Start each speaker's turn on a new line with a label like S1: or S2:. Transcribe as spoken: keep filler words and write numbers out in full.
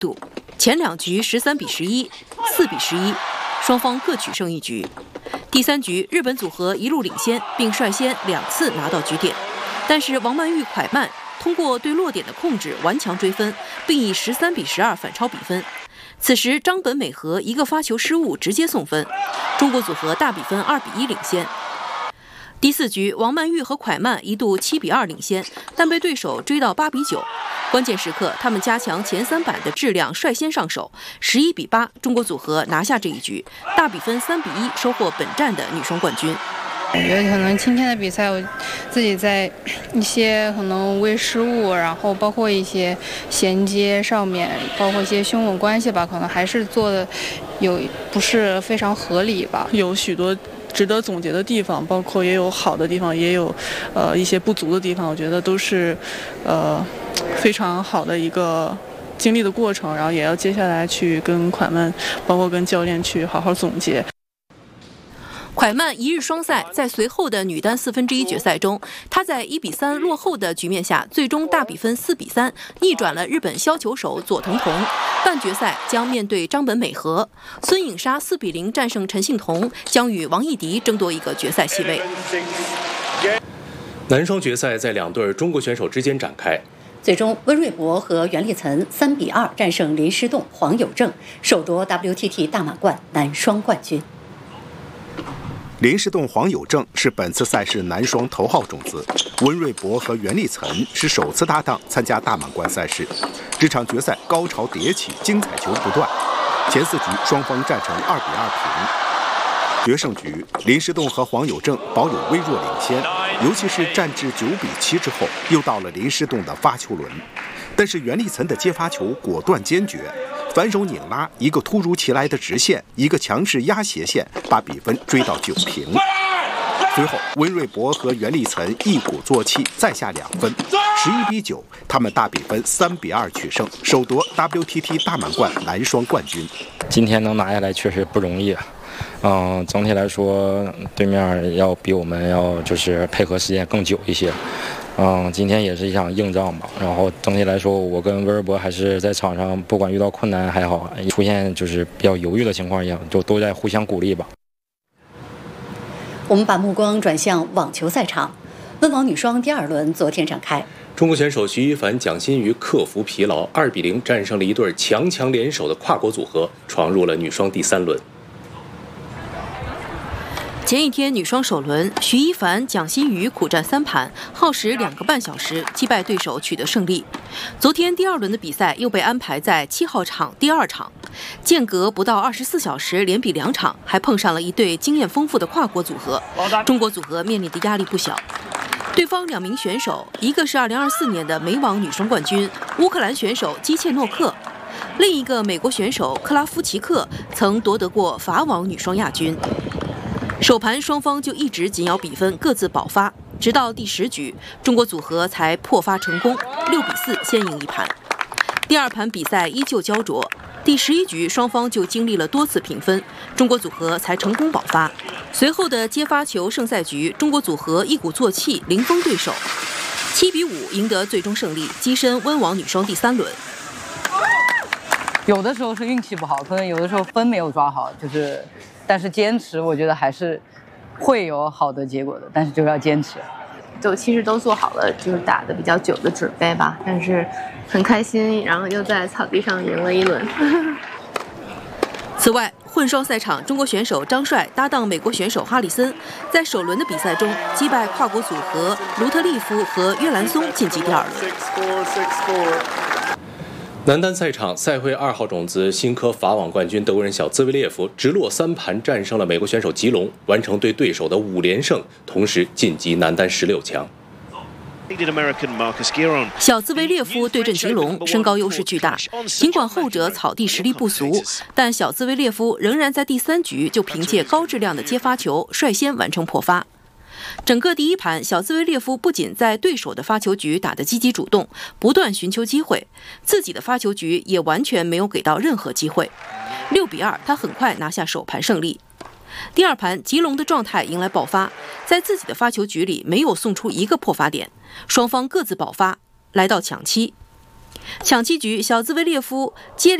S1: 度，前两局十三比十一、四比十一，双方各取胜一局。第三局，日本组合一路领先，并率先两次拿到局点，但是王曼玉、蒯曼通过对落点的控制顽强追分，并以十三比十二反超比分。此时，张本美和一个发球失误直接送分，中国组合大比分二比一领先。第四局，王曼玉和蒯曼一度七比二领先，但被对手追到八比九。关键时刻，他们加强前三板的质量，率先上手，十一比八，中国组合拿下这一局，大比分三比一，收获本站的女双冠军。
S2: 我觉得可能今天的比赛，我自己在一些可能微失误，然后包括一些衔接上面，包括一些胸稳关系吧，可能还是做的有不是非常合理吧，
S3: 有许多值得总结的地方，包括也有好的地方，也有呃一些不足的地方，我觉得都是呃非常好的一个经历的过程，然后也要接下来去跟蒯曼，包括跟教练去好好总结。
S1: 蒯曼一日双赛在随后的女单四分之一决赛中，她在一比三落后的局面下，最终大比分四比三逆转了日本削球手佐藤瞳。半决赛将面对张本美和，孙颖莎四比零战胜陈幸同，将与王艺迪争夺一个决赛席位。
S4: 男双决赛在两对中国选手之间展开。
S5: 最终，温瑞博和袁立岑三比二战胜林诗栋、黄有正，首夺 W T T 大满贯男双冠军。
S6: 林诗栋、黄有正是本次赛事男双头号种子，温瑞博和袁立岑是首次搭档参加大满贯赛事。这场决赛高潮迭起，精彩球不断。前四局双方战成二比二平。决胜局，林诗栋和黄有正保有微弱领先，尤其是战至九比七之后，又到了林诗栋的发球轮。但是袁立岑的接发球果断坚决，反手拧拉，一个突如其来的直线，一个强势压斜线，把比分追到九平。随后，温瑞博和袁立岑一鼓作气，再下两分，十一比九，他们大比分三比二取胜，首夺 W T T 大满贯男双冠军。
S7: 今天能拿下来确实不容易。嗯、呃，整体来说，对面要比我们要就是配合时间更久一些。嗯、呃，今天也是一场硬仗吧。然后整体来说，我跟温瑞博还是在场上，不管遇到困难还好，出现就是比较犹豫的情况一样，就都在互相鼓励吧。
S5: 我们把目光转向网球赛场，温网女双第二轮昨天展开。
S4: 中国选手徐一凡、蒋欣瑜克服疲劳，二比零战胜了一对强强联手的跨国组合，闯入了女双第三轮。
S1: 前一天女双首轮，徐一凡、蒋欣瑜苦战三盘，耗时两个半小时，击败对手取得胜利。昨天第二轮的比赛又被安排在七号场第二场，间隔不到二十四小时，连比两场，还碰上了一对经验丰富的跨国组合。中国组合面临的压力不小。对方两名选手，一个是二零二四年的美网女双冠军乌克兰选手基切诺克，另一个美国选手克拉夫奇克曾夺得过法网女双亚军。首盘双方就一直紧咬比分，各自保发，直到第十局，中国组合才破发成功，六比四先赢一盘。第二盘比赛依旧焦灼，第十一局双方就经历了多次平分，中国组合才成功保发。随后的接发球胜赛局，中国组合一鼓作气零封对手，七比五赢得最终胜利，跻身温网女双第三轮。
S8: 有的时候是运气不好，可能有的时候分没有抓好，就是。但是坚持，我觉得还是会有好的结果的。但是就是要坚持。
S9: 就其实都做好了，就是打的比较久的准备吧。但是很开心，然后又在草地上赢了一轮。
S1: 此外，混双赛场，中国选手张帅搭档美国选手哈里森，在首轮的比赛中击败跨国组合卢特利夫和约兰松，晋级第二轮。
S4: 男单赛场，赛会二号种子新科法网冠军德国人小兹维列夫直落三盘战胜了美国选手吉隆，完成对对手的五连胜，同时晋级男单十六强。
S1: 小兹维列夫对阵吉隆，身高优势巨大，尽管后者草地实力不俗，但小兹维列夫仍然在第三局就凭借高质量的接发球率先完成破发。整个第一盘，小兹维列夫不仅在对手的发球局打得积极主动，不断寻求机会，自己的发球局也完全没有给到任何机会。六比二，他很快拿下首盘胜利。第二盘，吉隆的状态迎来爆发，在自己的发球局里没有送出一个破发点，双方各自爆发，来到抢七。 抢七局，小兹维列夫接